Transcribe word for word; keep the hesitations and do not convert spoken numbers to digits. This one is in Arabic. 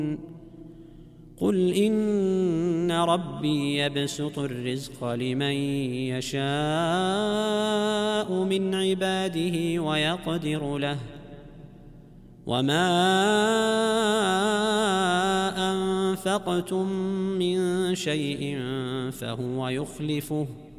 قل إن ربي يبسط الرزق لمن يشاء من عباده ويقدر له وما أنفقتم من شيء فهو يخلفه